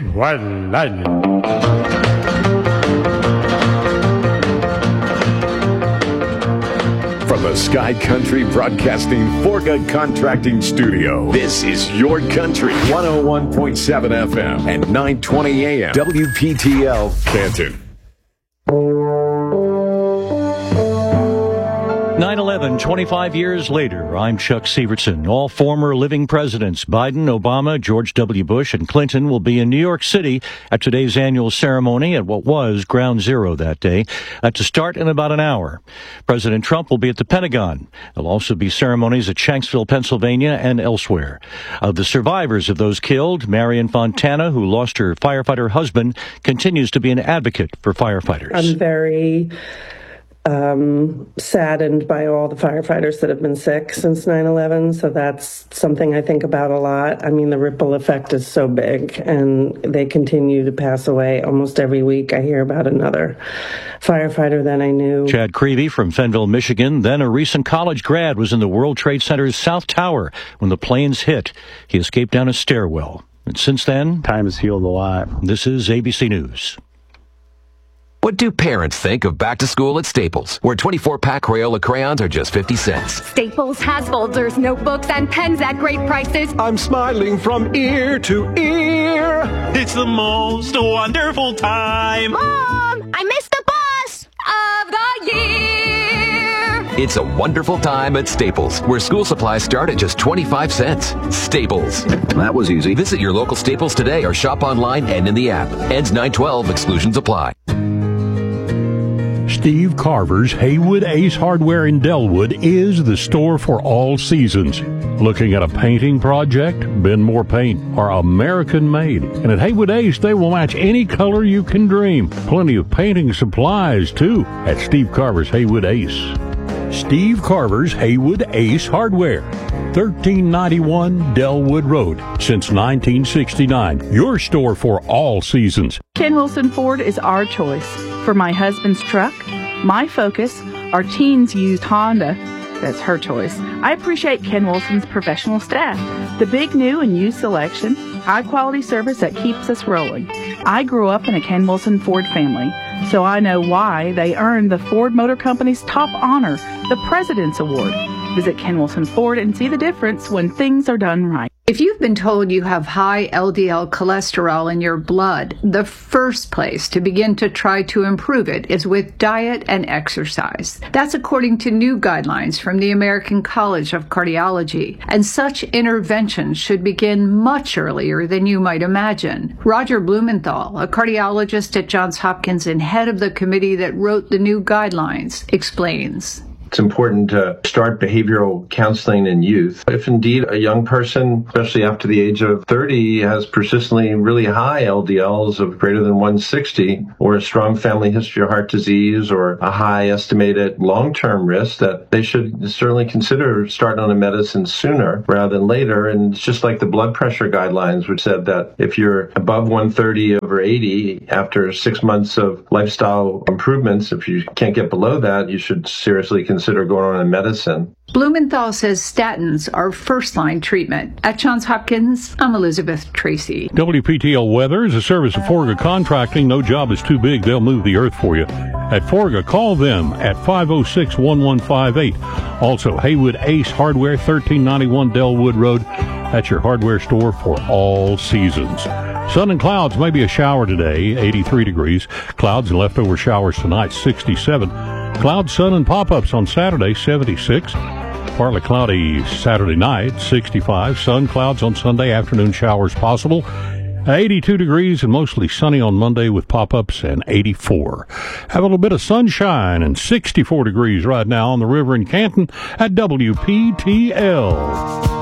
White lightning. From the Sky Country Broadcasting Forga Contracting Studio, this is Your Country, 101.7 FM and 920 AM, WPTL, Canton. 9/11, 25 years later, I'm Chuck Sievertson. All former living presidents, Biden, Obama, George W. Bush, and Clinton, will be in New York City at today's annual ceremony at what was Ground Zero that day, to start in about an hour. President Trump will be at the Pentagon. There'll also be ceremonies at Shanksville, Pennsylvania, and elsewhere. Of the survivors of those killed, Marion Fontana, who lost her firefighter husband, continues to be an advocate for firefighters. I'm very saddened by all the firefighters that have been sick since 9/11. So that's something I think about a lot. I mean, the ripple effect is so big, and they continue to pass away. Almost every week I hear about another firefighter that I knew. Chad Creevy from Fenville, Michigan, then a recent college grad, was in the World Trade Center's South Tower when the planes hit. He escaped down a stairwell. And since then, Time has healed a lot. This is ABC News. What do parents think of back to school at Staples, where 24-pack Crayola crayons are just 50 cents? Staples has folders, notebooks, and pens at great prices. I'm smiling from ear to ear. It's the most wonderful time. Mom, I missed the bus of the year. It's a wonderful time at Staples, where school supplies start at just 25 cents. Staples. That was easy. Visit your local Staples today or shop online and in the app. Ends 9/12. Exclusions apply. Steve Carver's Haywood Ace Hardware in Delwood is the store for all seasons. Looking at a painting project? Benmore Paint are American made. And at Haywood Ace, they will match any color you can dream. Plenty of painting supplies, too, at Steve Carver's Haywood Ace. Steve Carver's Haywood Ace Hardware, 1391 Delwood Road, since 1969. Your store for all seasons. Ken Wilson Ford is our choice. For my husband's truck, my focus, our teens used Honda. That's her choice. I appreciate Ken Wilson's professional staff. The big new and used selection, high quality service that keeps us rolling. I grew up in a Ken Wilson Ford family, so I know why they earned the Ford Motor Company's top honor, the President's Award. Visit Ken Wilson Ford and see the difference when things are done right. If you've been told you have high LDL cholesterol in your blood, the first place to begin to try to improve it is with diet and exercise. That's according to new guidelines from the American College of Cardiology, and such interventions should begin much earlier than you might imagine. Roger Blumenthal, a cardiologist at Johns Hopkins and head of the committee that wrote the new guidelines, explains. It's important to start behavioral counseling in youth. If indeed a young person, especially after the age of 30, has persistently really high LDLs of greater than 160, or a strong family history of heart disease, or a high estimated long-term risk, that they should certainly consider starting on a medicine sooner rather than later. And it's just like the blood pressure guidelines, which said that if you're above 130 over 80, after 6 months of lifestyle improvements, if you can't get below that, you should seriously consider going on a medicine. Blumenthal says statins are first-line treatment. At Johns Hopkins, I'm Elizabeth Tracy. WPTL Weather is a service of Forga Contracting. No job is too big. They'll move the earth for you. At Forga, call them at 506-1158. Also, Haywood Ace Hardware, 1391 Delwood Road. That's your hardware store for all seasons. Sun and clouds, maybe a shower today, 83 degrees. Clouds and leftover showers tonight, 67. Cloud, sun, and pop-ups on Saturday, 76. Partly cloudy Saturday night, 65. Sun, clouds on Sunday, afternoon showers possible. 82 degrees and mostly sunny on Monday with pop-ups, and 84. Have a little bit of sunshine and 64 degrees right now on the river in Canton at WPTL.